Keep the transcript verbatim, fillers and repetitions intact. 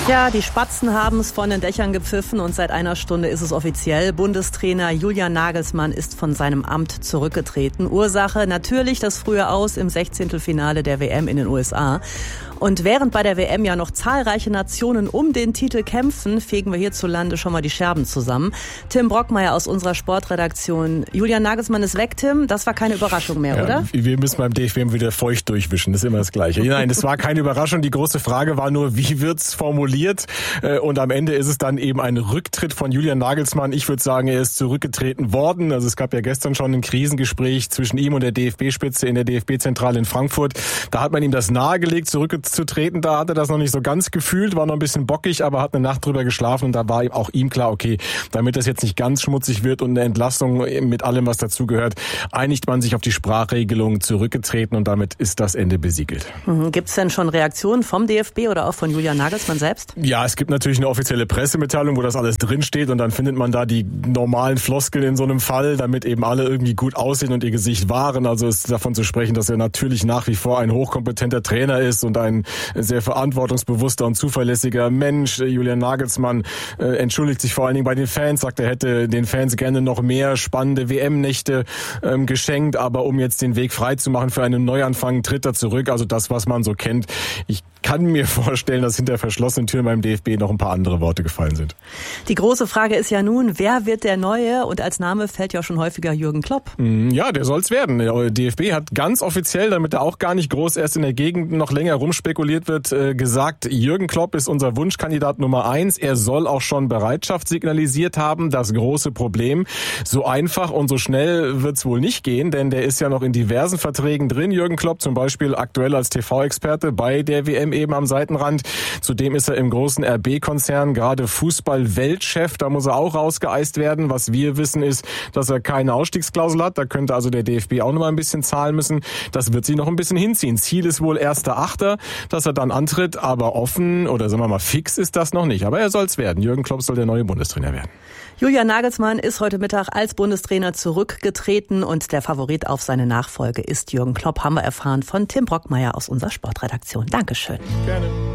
Ja, die Spatzen haben es von den Dächern gepfiffen und seit einer Stunde ist es offiziell. Bundestrainer Julian Nagelsmann ist von seinem Amt zurückgetreten. Ursache natürlich das frühe Aus im Sechzehntelfinale der W M in den U S A. Und während bei der W M ja noch zahlreiche Nationen um den Titel kämpfen, fegen wir hierzulande schon mal die Scherben zusammen. Tim Brockmeier aus unserer Sportredaktion. Julian Nagelsmann ist weg, Tim. Das war keine Überraschung mehr, ja, oder? Wir müssen beim D F B wieder feucht durchwischen. Das ist immer das Gleiche. Nein, das war keine Überraschung. Die große Frage war nur, wie wird's formuliert? Und am Ende ist es dann eben ein Rücktritt von Julian Nagelsmann. Ich würde sagen, er ist zurückgetreten worden. Also es gab ja gestern schon ein Krisengespräch zwischen ihm und der D F B-Spitze in der D F B-Zentrale in Frankfurt. Da hat man ihm das nahegelegt, zurückzutreten. Da hat er das noch nicht so ganz gefühlt, war noch ein bisschen bockig, aber hat eine Nacht drüber geschlafen und da war auch ihm klar, okay, damit das jetzt nicht ganz schmutzig wird und eine Entlassung mit allem, was dazugehört, einigt man sich auf die Sprachregelung, zurückgetreten und damit ist das Ende besiegelt. Mhm. Gibt es denn schon Reaktionen vom D F B oder auch von Julian Nagelsmann selbst? Ja, es gibt natürlich eine offizielle Pressemitteilung, wo das alles drinsteht und dann findet man da die normalen Floskeln in so einem Fall, damit eben alle irgendwie gut aussehen und ihr Gesicht wahren. Also ist davon zu sprechen, dass er natürlich nach wie vor ein hochkompetenter Trainer ist und ein sehr verantwortungsbewusster und zuverlässiger Mensch. Julian Nagelsmann äh, entschuldigt sich vor allen Dingen bei den Fans, sagt, er hätte den Fans gerne noch mehr spannende W M-Nächte ähm, geschenkt, aber um jetzt den Weg frei zu machen für einen Neuanfang, tritt er zurück. Also das, was man so kennt. Ich kann mir vorstellen, dass hinter verschlossenen Türen beim D F B noch ein paar andere Worte gefallen sind. Die große Frage ist ja nun, wer wird der Neue? Und als Name fällt ja schon häufiger Jürgen Klopp. Ja, der soll's werden. Der D F B hat ganz offiziell, damit er auch gar nicht groß erst in der Gegend noch länger rumspekuliert wird, gesagt, Jürgen Klopp ist unser Wunschkandidat Nummer eins. Er soll auch schon Bereitschaft signalisiert haben. Das große Problem, so einfach und so schnell wird's wohl nicht gehen, denn der ist ja noch in diversen Verträgen drin. Jürgen Klopp zum Beispiel aktuell als T V-Experte bei der W M eben am Seitenrand. Zudem ist er im großen R B-Konzern gerade Fußball-Weltchef. Da muss er auch rausgeeist werden. Was wir wissen ist, dass er keine Ausstiegsklausel hat. Da könnte also der D F B auch noch mal ein bisschen zahlen müssen. Das wird sich noch ein bisschen hinziehen. Ziel ist wohl erster Achter, dass er dann antritt. Aber offen oder sagen wir mal fix ist das noch nicht. Aber er soll es werden. Jürgen Klopp soll der neue Bundestrainer werden. Julian Nagelsmann ist heute Mittag als Bundestrainer zurückgetreten und der Favorit auf seine Nachfolge ist Jürgen Klopp, haben wir erfahren von Tim Brockmeier aus unserer Sportredaktion. Dankeschön. Gerne.